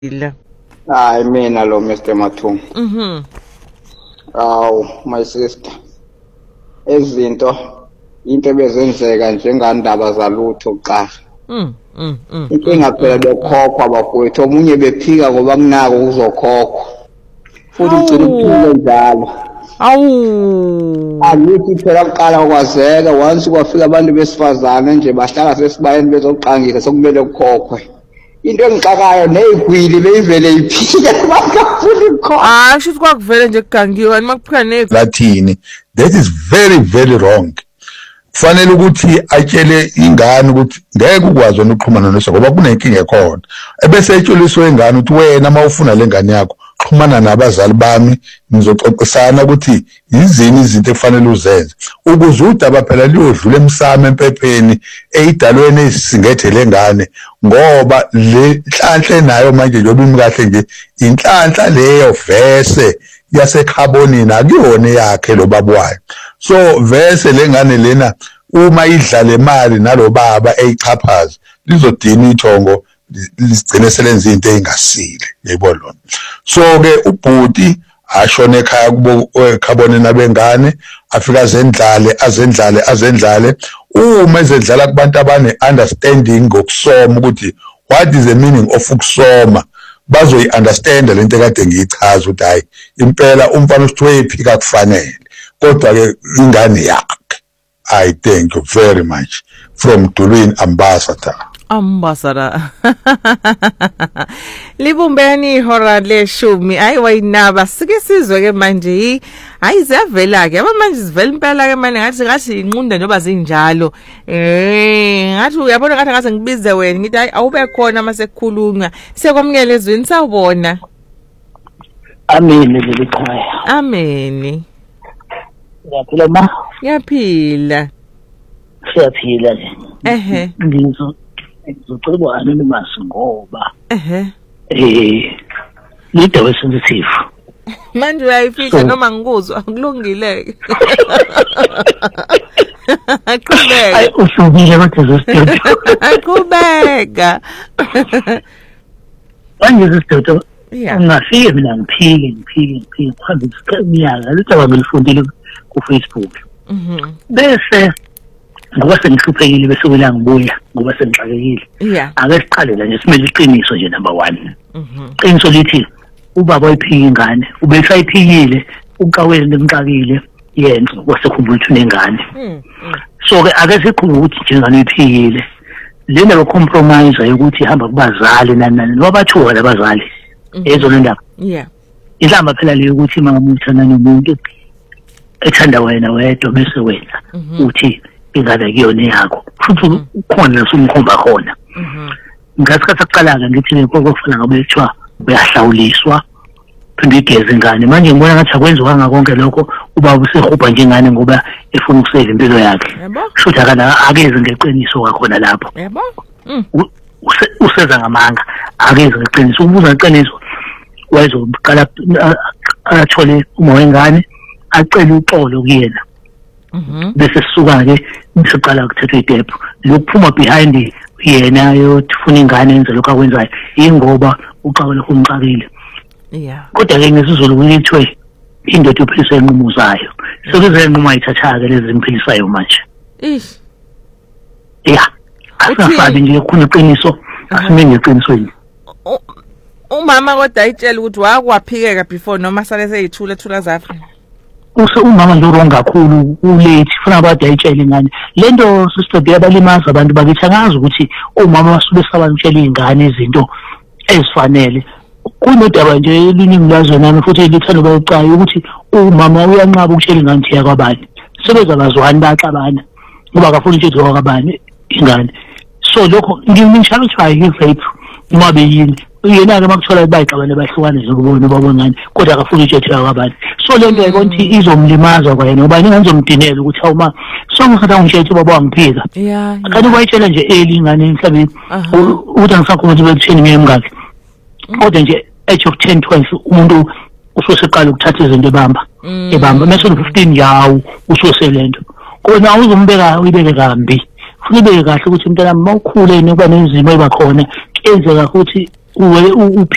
Hayi mina lo Mr Mathungu. My sister. Ezinto into bezenzeka njengandaba zalutho xa. Inkinga phela lokhokhwa bafowethu omunye bephika ngoba kunako ukuzokhokhwa. Futhi ugcina ukuphila njalo. Angithi phela kuqala kwazeka once kwafika abantu besifazane nje bahlala sesibayeni bezoqangisa sokumele ukukhokhwe. Into engixakayo nezigwili beyivele iphila bakafuna ukukhokhwa. Shithi kwakuvele nje kugangiwe makuphika Lathini. That is very very wrong. Kufanele ukuthi atshele ingane ukuthi ngeke ukwazi ukuxhumana naso ngoba kunenkinga ekhona. Ebese etsheliswe ingane ukuthi wena mawufuna lengane yakho xhumana nabazali bami nizoxoxisana ukuthi yizini izinto efanele uzenze ukuze udaba phela liyodlula emsamo empepheni eyidalweni esisingethe lengane ngoba le nhlanhla nayo manje njoba imkahle nje inhlanhla leyo vese yasekhabonini akuyona yakhe lo babwayo so vese lengane lena uma idlala imali nalo baba eyichaphaza lizodina ithongo ligcine selenza into engasile yebo lona so ke ubhuti ashone ekhaya kubo ekhabonini abengane afika azendlale uma ezedlala kubantu abane understanding ngokusoma ukuthi what is the meaning of ukusoma bazoyi understand lento ekade ngiyichaza ukuthi hayi impela umfana usithiwe ephika kufanele kodwa ke ingane yakhe. I thank you very much from Dulwini Ambassador. Libumbeni ihora leshumi ayiwayinaba sike sizwe ke manje hayi ziyavela ke manje sivela impela ke manje ngathi inqunda njoba zinjalo ngathi uyabona ngathi ngase ngibize wena ngithi hayi awube khona mase kukhulunywa sekwamukele ezweni sawubona. Amen lelikhaya. Amen. Yaphila ma? Yaphila. Siyaphila nje. Ngizocela anonymous ngoba lidaba sensitive. Manje uyayifihla noma ngikuzwa akulungile. Qhubeka. Ay usubile manje zosidodo. Qhubeka. Manje zosidodo. Ngafike mina ngiphike phambi kweminyaka lidaba ngilifundile ku Facebook. Bese ngoba sengihluphekile bese wena ngibuya ngoba sengixakekile ake siqale la nje simele iqiniso nje number 1 iqiniso lithi ubaba oyiphika ingane ubesayiphikile uqawele nemqakile yenza wasekhumbula ukuthi unengane so ke ake siqhubeke ukuthi njengani uyiphikile lena lo compromise ukuthi ihamba kubazali nani nobathuka labazali ezona ndaba ilamba phela leyo ukuthi mangamuthana nomuntu ethanda wena wedwa bese wenza uthi ingane kuyona yakho futhi ukhona usumkhomba khona ngasikhathi aqala ngithi lokufuna ngabe ethiwa uyahlawuliswa phinde igeze ingane manje ngibona ngathi akwenziwa konke lokho ubaba usehubha njengane ngoba efuna ukuseva impilo yakhe futhi akeze ngeqiniso kwakhona lapho yebo useza ngamanga akeze ngeqiniso ubuza ngeqiniso wayezoqala athole uma wengane acela uxolo kuyena bese sisuka ke siqala ukuthetha idepho lokuphuma behind yena yofuna ingane enze lokho akwenzayo ingoba uqawule kumqakile kodwa ke ngesizulu kulithwe indoda uphilisa inqumo zayo sekuze inqumo ayithatha-ke lezi imphilisayo manje asingafani nje khona iqiniso asime ngeqinisweni umama kodwa ayitshela ukuthi wakwaphikeka before noma sale seyithula zafa umama nje wrong kakhulu ulate funa abantu ayitshele ingane lento sister yabalimaza abantu bakithi angazi ukuthi umama basuke sabantshela ingane izinto ezifanele kunodaba nje eliningi lazo nami futhi lithanda bayicayo ukuthi umama uyanqaba ukutshela ingane thiya kwabani sebeza bazwani baxabana ngoba akafuni ukuthi kwabani ingane so lokho ngingi-challenge rape uma beyini yena-ke makuthola bayixabane bahlukane zokubona babongane kodwa akafuni ukutshela kwabani so lento yayibona ukuthi izomlimaza kwayena ngoba ngingazomdinela ukuthi awuma so ngithatha ngitshela ubaba wangiphika kanti bayitshela nje ingane emhlabeni ukuthi angisakhona ukuthi bekutheni ngiyemngakhe kodwa nje age of 10-12 umuntu ususeqala ukuthatha izinto ebamba mase 15 yawo ususelento kodwa awuzombeka uyibeke kambi funa ibeke kahle ukuthi umntana mawukhule nokuba nenzimo ebakhona kenzeka ukuthi